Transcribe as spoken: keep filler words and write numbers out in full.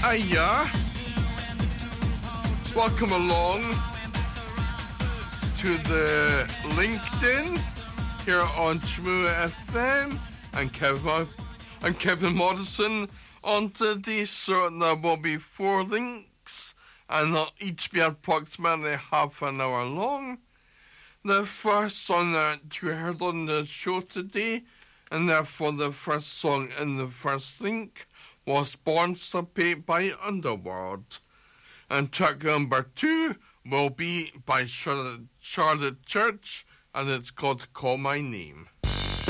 Hiya. Welcome along to the LinkedIn here on Shmoo F M. I'm Kevin, I'm Kevin Morrison. On today, so there will be four links, and they'll each be approximately half an hour long. The first song that you heard on the show today, and therefore the first song in the first link, was Born to Pay by Underworld. And track number two will be by Charlotte, Charlotte Church, and it's called Call My Name.